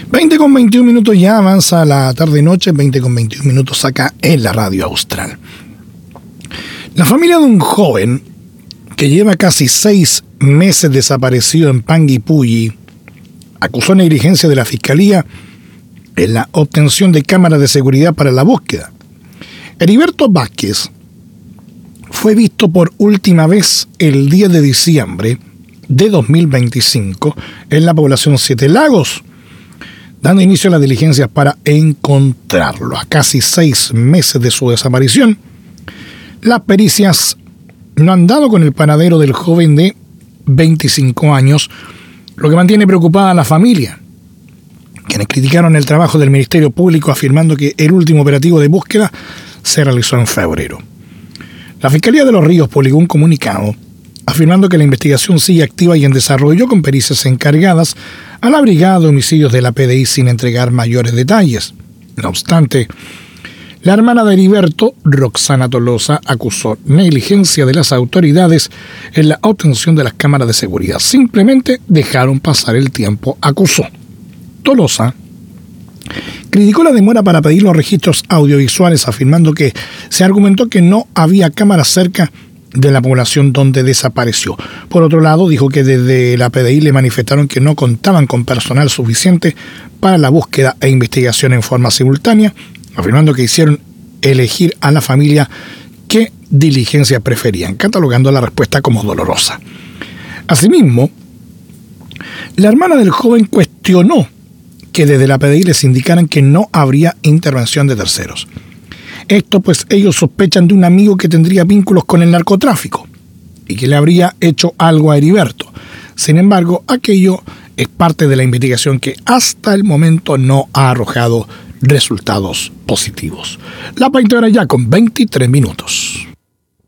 20:21 ya avanza la tarde-noche, 20:21 acá en la Radio Austral. La familia de un joven que lleva casi 6 meses desaparecido en Panguipulli acusó negligencia de la Fiscalía en la obtención de cámaras de seguridad para la búsqueda. Heriberto Vázquez fue visto por última vez el 10 de diciembre de 2025 en la población Siete Lagos, dando inicio a las diligencias para encontrarlo. A casi 6 meses de su desaparición, las pericias no han dado con el paradero del joven de 25 años, lo que mantiene preocupada a la familia, quienes criticaron el trabajo del Ministerio Público afirmando que el último operativo de búsqueda se realizó en febrero. La Fiscalía de Los Ríos publicó un comunicado afirmando que la investigación sigue activa y en desarrollo con pericias encargadas a la Brigada de Homicidios de la PDI sin entregar mayores detalles. No obstante, la hermana de Heriberto, Roxana Tolosa, acusó negligencia de las autoridades en la obtención de las cámaras de seguridad. Simplemente dejaron pasar el tiempo, acusó. Tolosa criticó la demora para pedir los registros audiovisuales, afirmando que se argumentó que no había cámaras cerca de la población donde desapareció. Por otro lado, dijo que desde la PDI le manifestaron que no contaban con personal suficiente para la búsqueda e investigación en forma simultánea, afirmando que hicieron elegir a la familia qué diligencia preferían, catalogando la respuesta como dolorosa. Asimismo, la hermana del joven cuestionó que desde la PDI les indicaran que no habría intervención de terceros. Esto pues ellos sospechan de un amigo que tendría vínculos con el narcotráfico y que le habría hecho algo a Heriberto. Sin embargo, aquello es parte de la investigación que hasta el momento no ha arrojado resultados positivos. La 20 horas ya con 23 minutos.